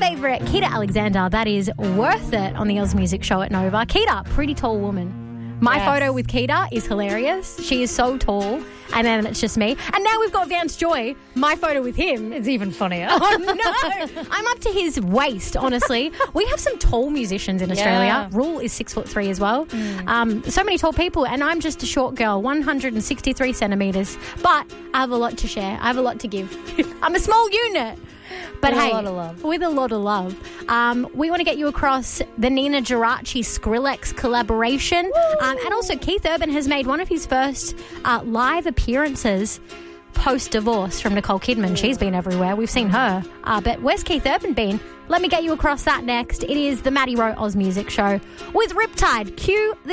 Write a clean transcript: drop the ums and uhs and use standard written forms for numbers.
favourite, Keita Alexander. That is Worth It on the Oz Music Show at Nova. Keita, pretty tall woman. My photo with Keita is hilarious. She is so tall. And then it's just me. And now we've got Vance Joy. My photo with him. It's even funnier. Oh, no. I'm up to his waist, honestly. We have some tall musicians in Australia. Rule is 6'3" as well. So many tall people. And I'm just a short girl, 163 centimetres. But I have a lot to share. I have a lot to give. I'm a small unit. But with hey, a lot of love. With a lot of love. We want to get you across the Nina Geraci Skrillex collaboration. And also Keith Urban has made one of his first live appearances post-divorce from Nicole Kidman. She's been everywhere. We've seen her. But where's Keith Urban been? Let me get you across that next. It is the Maddie Rowe Oz Music Show with Riptide. Cue the